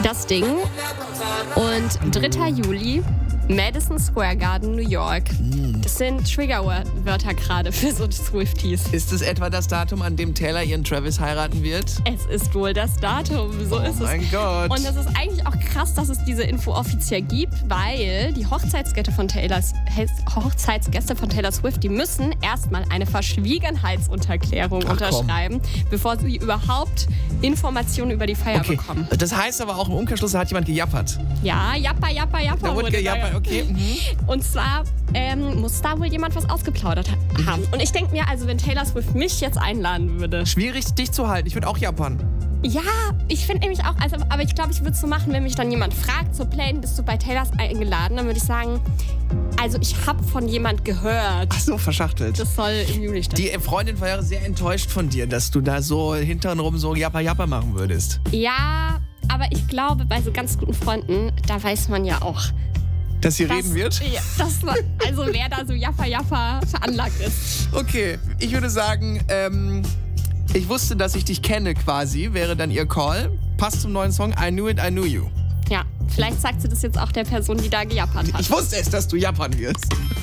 Das Ding. Und 3. Juli, Madison Square Garden, New York. Das sind Triggerwörter gerade für so Swifties. Ist es etwa das Datum, an dem Taylor ihren Travis heiraten wird? Es ist wohl das Datum, so ist es. Oh mein Gott. Und es ist eigentlich auch krass, dass es diese Info offiziell gibt, weil die Hochzeitsgäste von Taylor Swift, die müssen erstmal eine Verschwiegenheitsunterklärung unterschreiben, bevor sie überhaupt Informationen über die Feier bekommen. Das heißt aber auch im Umkehrschluss, da hat jemand gejappert. Ja, jappa. Da wurde gejappert, okay. Und zwar muss da wohl jemand was ausgeplaudert haben. Und ich denke mir, also wenn Taylor Swift mich jetzt einladen würde. Schwierig, dich zu halten. Ich würde auch jappern. Ja, ich finde nämlich auch, aber ich glaube, ich würde es so machen, wenn mich dann jemand fragt, so Plain, bist du bei Taylors eingeladen? Dann würde ich sagen, also ich habe von jemand gehört. Ach so, verschachtelt. Das soll im Juli stattfinden. Die Freundin war ja sehr enttäuscht von dir, dass du da so hintenrum so jappa machen würdest. Ja, aber ich glaube, bei so ganz guten Freunden, da weiß man ja auch, dass sie reden wird? Ja, also wer da so jappa veranlagt ist. Okay, ich würde sagen, ich wusste, dass ich dich kenne quasi, wäre dann ihr Call. Passt zum neuen Song I Knew It, I Knew You. Ja, vielleicht sagt sie das jetzt auch der Person, die da gejappert hat. Ich wusste es, dass du jappern wirst.